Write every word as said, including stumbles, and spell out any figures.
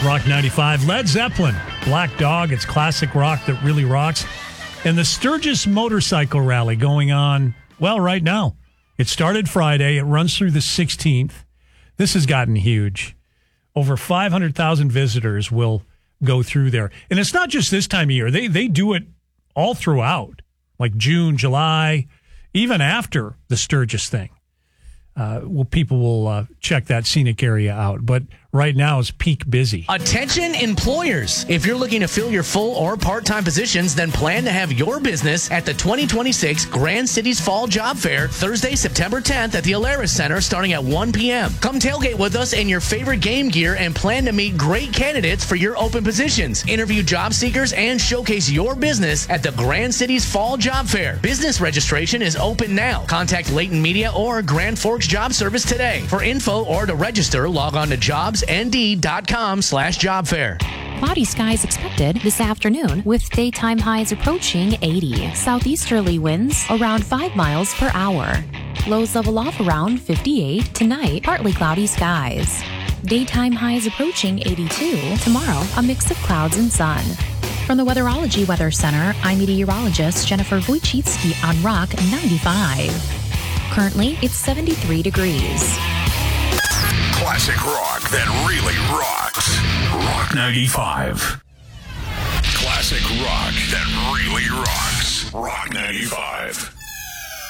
Rock ninety-five. Led Zeppelin, Black Dog. It's classic rock that really rocks. And the Sturgis Motorcycle Rally going on, well, right now. It started Friday. It runs through the sixteenth. This has gotten huge. Over five hundred thousand visitors will go through there. And it's not just this time of year. They they do it all throughout, like June, July, even after the Sturgis thing. Uh, well, people will uh, check that scenic area out. But right now is peak busy. Attention employers. If you're looking to fill your full or part-time positions, then plan to have your business at the twenty twenty-six Grand Cities Fall Job Fair, Thursday, September tenth at the Alaris Center starting at one p.m. Come tailgate with us in your favorite game gear and plan to meet great candidates for your open positions. Interview job seekers and showcase your business at the Grand Cities Fall Job Fair. Business registration is open now. Contact Leighton Media or Grand Forks Job Service today. For info or to register, log on to jobsnd.com slash job fair. Cloudy skies expected this afternoon with daytime highs approaching eighty. Southeasterly winds around five miles per hour. Lows level off around fifty-eight. Tonight, partly cloudy skies. Daytime highs approaching eighty-two. Tomorrow, a mix of clouds and sun. From the Weatherology Weather Center, I'm meteorologist Jennifer Wojcicki on Rock ninety-five. Currently, it's seventy-three degrees. Classic rock that really rocks. Rock ninety-five. Classic rock that really rocks. Rock ninety-five.